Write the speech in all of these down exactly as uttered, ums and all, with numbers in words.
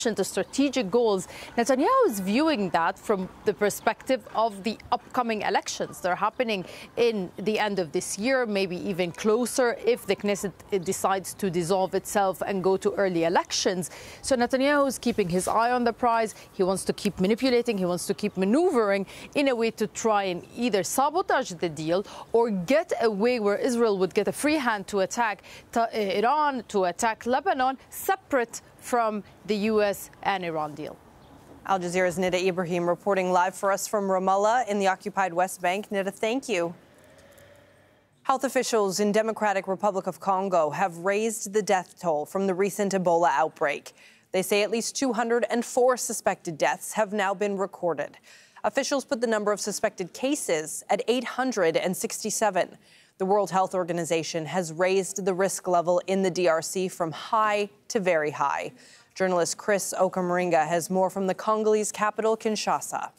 the strategic goals. Netanyahu is viewing that from the perspective of the upcoming elections. They're happening in the end of this year, maybe even closer if the Knesset decides to dissolve itself and go to early elections. So Netanyahu is keeping his eye on the prize. He wants to keep manipulating. He wants to keep maneuvering in a way to try and either sabotage the deal or get a way where Israel would get a free hand to attack Iran, to attack Lebanon, separate from the U S and Iran deal. Al Jazeera's Nida Ibrahim reporting live for us from Ramallah in the occupied West Bank. Nida, thank you. Health officials in Democratic Republic of Congo have raised the death toll from the recent Ebola outbreak. They say at least two hundred four suspected deaths have now been recorded. Officials put the number of suspected cases at eight hundred sixty-seven. The World Health Organization has raised the risk level in the D R C from high to very high. Journalist Chris Okamaringa has more from the Congolese capital, Kinshasa.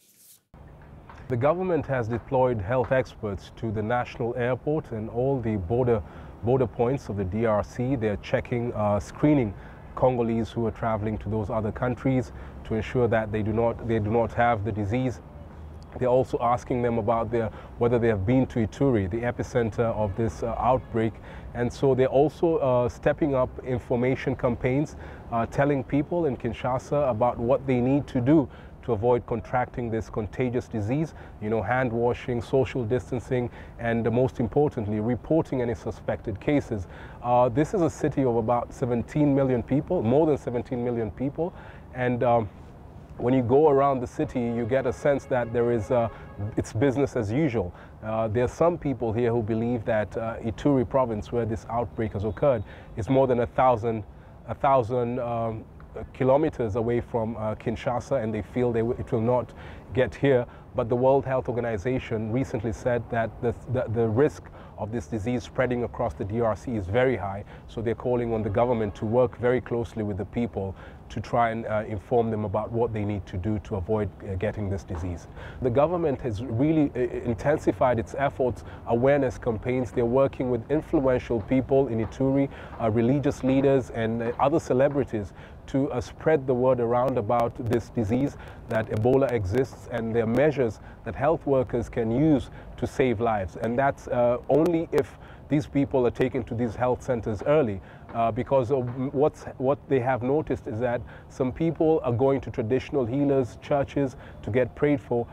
The government has deployed health experts to the national airport and all the border border points of the D R C. They're checking, uh, screening Congolese who are traveling to those other countries to ensure that they do not they do not have the disease. They're also asking them about their, whether they have been to Ituri, the epicenter of this uh, outbreak. And so they're also uh, stepping up information campaigns, uh, telling people in Kinshasa about what they need to do to avoid contracting this contagious disease, you know, hand washing, social distancing, and uh, most importantly, reporting any suspected cases. Uh, this is a city of about seventeen million people, more than seventeen million people, and um, when you go around the city, you get a sense that there is, uh, it's business as usual. Uh, there are some people here who believe that uh, Ituri province, where this outbreak has occurred, is more than a thousand, a thousand um, kilometers away from uh, Kinshasa, and they feel they it will not get here. But the World Health Organization recently said that the, the, the risk of this disease spreading across the D R C is very high. So they're calling on the government to work very closely with the people to try and uh, inform them about what they need to do to avoid uh, getting this disease. The government has really uh, intensified its efforts, awareness campaigns. They're working with influential people in Ituri, uh, religious leaders and uh, other celebrities to uh, spread the word around about this disease, that Ebola exists, and there are measures that health workers can use to save lives. And that's uh, only if these people are taken to these health centers early. Uh, because of what's, what they have noticed is that some people are going to traditional healers, churches to get prayed for.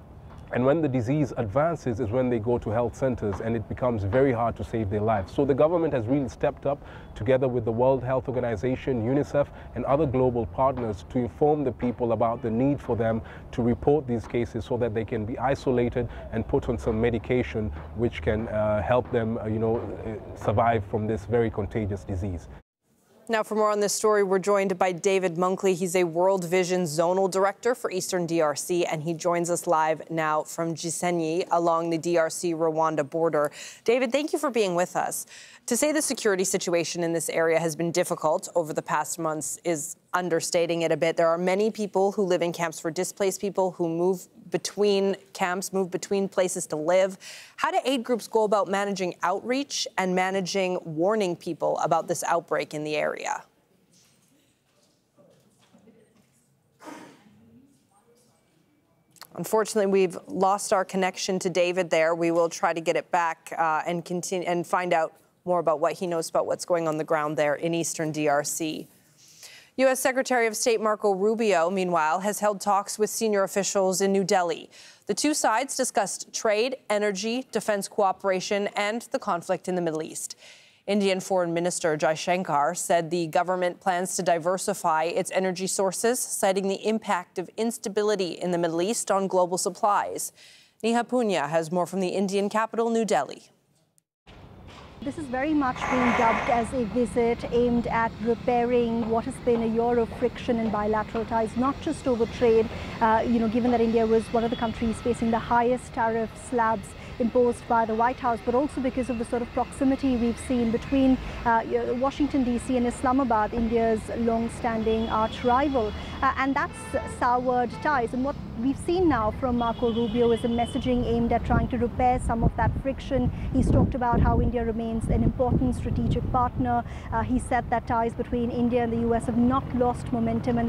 And when the disease advances is when they go to health centers, and it becomes very hard to save their lives. So the government has really stepped up together with the World Health Organization, UNICEF, and other global partners to inform the people about the need for them to report these cases so that they can be isolated and put on some medication which can uh, help them, uh, you know, survive from this very contagious disease. Now, for more on this story, we're joined by David Munkley. He's a World Vision Zonal Director for Eastern D R C, and he joins us live now from Gisenyi along the D R C-Rwanda border. David, thank you for being with us. To say the security situation in this area has been difficult over the past months is understating it a bit. There are many people who live in camps for displaced people who move between camps, move between places to live. How do aid groups go about managing outreach and managing warning people about this outbreak in the area? Unfortunately, we've lost our connection to David there. We will try to get it back uh, and continue and find out more about what he knows about what's going on the ground there in eastern D R C. U S Secretary of State Marco Rubio, meanwhile, has held talks with senior officials in New Delhi. The two sides discussed trade, energy, defense cooperation, and the conflict in the Middle East. Indian Foreign Minister Jaishankar said the government plans to diversify its energy sources, citing the impact of instability in the Middle East on global supplies. Neha Punya has more from the Indian capital, New Delhi. This is very much being dubbed as a visit aimed at repairing what has been a year of friction in bilateral ties, not just over trade, uh, you know, given that India was one of the countries facing the highest tariff slabs imposed by the White House, but also because of the sort of proximity we've seen between uh, Washington, D C and Islamabad, India's long-standing arch rival. uh, and that's soured ties. And what we've seen now from Marco Rubio is a messaging aimed at trying to repair some of that friction. He's talked about how India remains an important strategic partner. Uh, he said that ties between India and the U S have not lost momentum, and